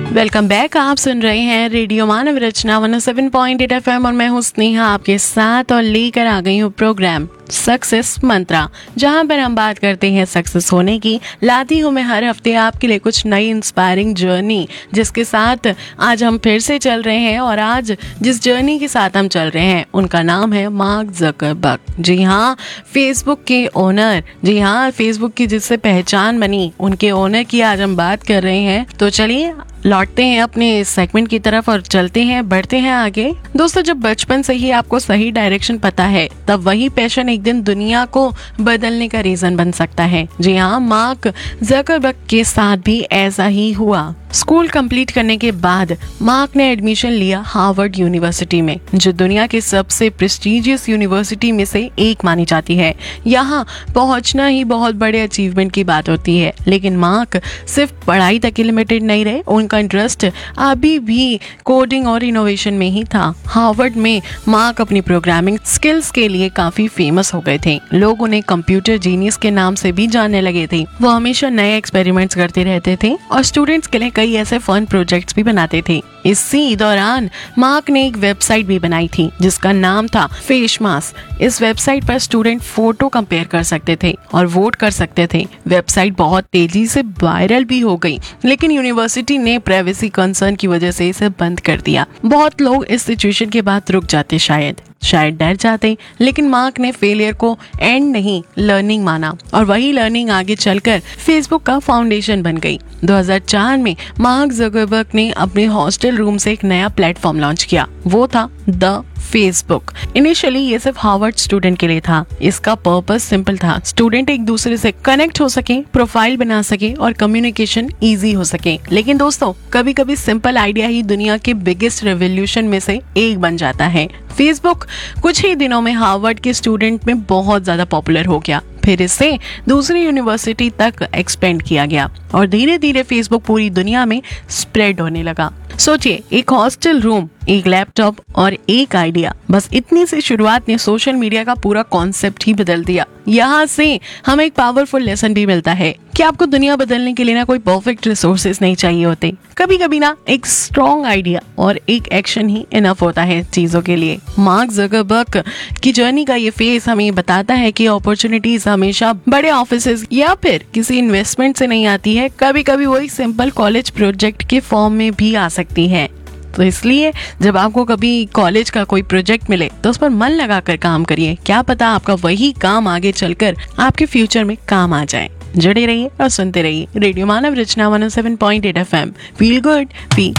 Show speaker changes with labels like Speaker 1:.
Speaker 1: Welcome back. आप सुन रहे हैं रेडियो मानव रचना 107.8 FM और मैं हूँ स्नेहा आपके साथ और लेकर आ गई हूँ प्रोग्राम सक्सेस मंत्रा, जहाँ पर हम बात करते हैं सक्सेस होने की। लाती हूँ मैं हर हफ्ते आपके लिए कुछ नई इंस्पायरिंग जर्नी, जिसके साथ आज हम फिर से चल रहे हैं। और आज जिस जर्नी के साथ हम चल रहे हैं उनका नाम है मार्क ज़करबर्ग। जी हाँ, फेसबुक के ओनर। जी हाँ, फेसबुक की जिससे पहचान बनी उनके ओनर की आज हम बात कर रहे हैं। तो चलिए लौटते हैं अपने सेगमेंट की तरफ और चलते हैं, बढ़ते हैं आगे। दोस्तों, जब बचपन से ही आपको सही डायरेक्शन पता है तब वही पैशन एक दिन दुनिया को बदलने का रीजन बन सकता है। जी हाँ, मार्क ज़करबर्ग के साथ भी ऐसा ही हुआ। स्कूल कंप्लीट करने के बाद मार्क ने एडमिशन लिया हार्वर्ड यूनिवर्सिटी में, जो दुनिया के सबसे प्रेस्टिजियस यूनिवर्सिटी में से एक मानी जाती है। यहाँ पहुँचना ही बहुत बड़े अचीवमेंट की बात होती है। लेकिन मार्क सिर्फ पढ़ाई तक लिमिटेड नहीं रहे, उनका इंटरेस्ट अभी भी कोडिंग और इनोवेशन में ही था। हार्वर्ड में मार्क अपनी प्रोग्रामिंग स्किल्स के लिए काफी फेमस हो गए थे। लोग उन्हें कंप्यूटर जीनियस के नाम से भी जानने लगे थे। वो हमेशा नए एक्सपेरिमेंट्स करते रहते थे और स्टूडेंट्स के लिए कई ऐसे फन प्रोजेक्ट्स भी बनाते थे। इसी दौरान मार्क ने एक वेबसाइट भी बनाई थी जिसका नाम था फेस मास्क। इस वेबसाइट पर स्टूडेंट फोटो कंपेयर कर सकते थे और वोट कर सकते थे। वेबसाइट बहुत तेजी से वायरल भी हो गई, लेकिन यूनिवर्सिटी ने प्राइवेसी कंसर्न की वजह से इसे बंद कर दिया। बहुत लोग इस सिचुएशन के बाद रुक जाते, शायद डर जाते, लेकिन मार्क ने फेलियर को एंड नहीं लर्निंग माना और वही लर्निंग आगे चलकर फेसबुक का फाउंडेशन बन गई। 2004 में मार्क ज़करबर्ग ने अपने हॉस्टल रूम से एक नया प्लेटफॉर्म लॉन्च किया। वो था द फेसबुक। इनिशियली ये सिर्फ हार्वर्ड स्टूडेंट के लिए था। इसका पर्पस सिंपल था, स्टूडेंट एक दूसरे से कनेक्ट हो सके, प्रोफाइल बना सके और कम्युनिकेशन इजी हो सके। लेकिन दोस्तों, कभी कभी सिंपल आइडिया ही दुनिया के बिगेस्ट रेवोल्यूशन में से एक बन जाता है। फेसबुक कुछ ही दिनों में हार्वर्ड के स्टूडेंट में बहुत ज्यादा पॉपुलर हो गया। फिर इसे दूसरी यूनिवर्सिटी तक एक्सपेंड किया गया और धीरे धीरे फेसबुक पूरी दुनिया में स्प्रेड होने लगा। सोचिए, एक हॉस्टल रूम, एक लैपटॉप और एक आइडिया, बस इतनी सी शुरुआत ने सोशल मीडिया का पूरा कॉन्सेप्ट ही बदल दिया। यहाँ से हमें एक पावरफुल लेसन भी मिलता है कि आपको दुनिया बदलने के लिए ना कोई परफेक्ट रिसोर्सेज नहीं चाहिए होते। कभी कभी ना एक स्ट्रॉन्ग आइडिया और एक एक्शन ही इनफ होता है चीजों के लिए। मार्क ज़करबर्ग की जर्नी का ये फेस हमें बताता है कि अपॉर्चुनिटीज हमेशा बड़े ऑफिसेज या फिर किसी इन्वेस्टमेंट से नहीं आती है, कभी कभी वो एक सिंपल कॉलेज प्रोजेक्ट के फॉर्म में भी आ सकती है। तो इसलिए जब आपको कभी कॉलेज का कोई प्रोजेक्ट मिले तो उस पर मन लगाकर काम करिए। क्या पता आपका वही काम आगे चलकर आपके फ्यूचर में काम आ जाए। जुड़े रहिए और सुनते रहिए रेडियो मानव रचना 107.8 FM। Feel good, B